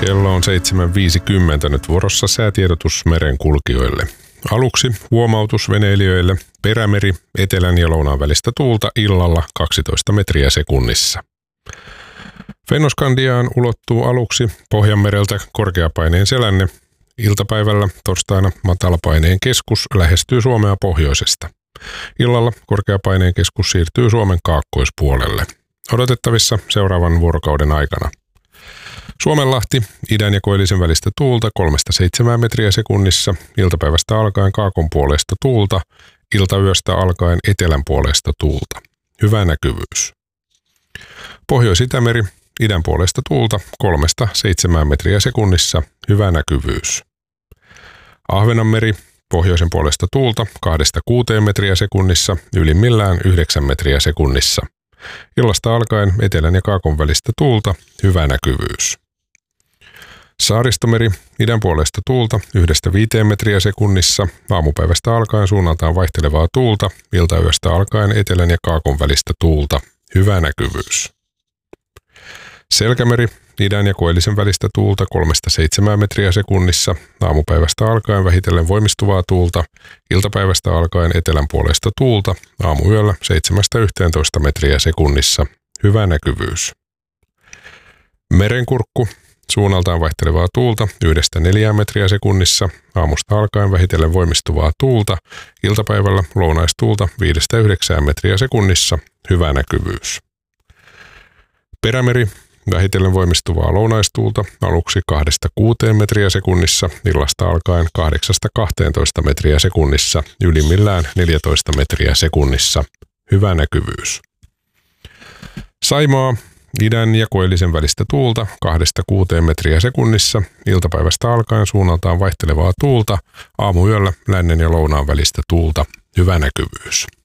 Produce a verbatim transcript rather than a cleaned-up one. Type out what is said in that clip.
Kello on seitsemän viisikymmentä, nyt vuorossa säätiedotus merenkulkijoille. Aluksi huomautus veneilijöille: Perämeri, etelän ja lounaan välistä tuulta illalla kaksitoista metriä sekunnissa. Fennoskandiaan ulottuu aluksi Pohjanmereltä korkeapaineen selänne. Iltapäivällä torstaina matalapaineen keskus lähestyy Suomea pohjoisesta. Illalla korkeapaineen keskus siirtyy Suomen kaakkoispuolelle. Odotettavissa seuraavan vuorokauden aikana: Suomenlahti, idän ja koillisen välistä tuulta kolmesta seitsemään metriä sekunnissa, iltapäivästä alkaen kaakon puolesta tuulta, iltayöstä alkaen etelän puolesta tuulta. Hyvä näkyvyys. Pohjois-Itämeri, idän puolesta tuulta kolmesta seitsemään metriä sekunnissa, hyvä näkyvyys. Ahvenanmeri, pohjoisen puolesta tuulta kahdesta kuuteen metriä sekunnissa, ylimmillään yhdeksän metriä sekunnissa. Illasta alkaen etelän ja kaakon välistä tuulta, hyvä näkyvyys. Saaristomeri, idän puolesta tuulta yhdestä viiteen metriä sekunnissa, aamupäivästä alkaen suunnaltaan vaihtelevaa tuulta, iltayöstä alkaen etelän ja kaakon välistä tuulta, hyvä näkyvyys. Selkämeri, idän ja koillisen välistä tuulta kolmesta seitsemään metriä sekunnissa, aamupäivästä alkaen vähitellen voimistuvaa tuulta, iltapäivästä alkaen etelän puolesta tuulta, aamuyöllä seitsemästä yhteentoista metriä sekunnissa, hyvä näkyvyys. Merenkurkku, suunnaltaan vaihtelevaa tuulta yhdestä neljään metriä sekunnissa, aamusta alkaen vähitellen voimistuvaa tuulta, iltapäivällä lounaistuulta viidestä yhdeksään metriä sekunnissa, hyvä näkyvyys. Perämeri, vähitellen voimistuvaa lounaistuulta aluksi kahdesta kuuteen metriä sekunnissa, illasta alkaen kahdeksasta kahteentoista metriä sekunnissa, ylimmillään neljätoista metriä sekunnissa, hyvä näkyvyys. Saimaa, idän ja koillisen välistä tuulta kahdesta kuuteen metriä sekunnissa, iltapäivästä alkaen suunnaltaan vaihtelevaa tuulta, aamuyöllä lännen ja lounaan välistä tuulta, hyvä näkyvyys.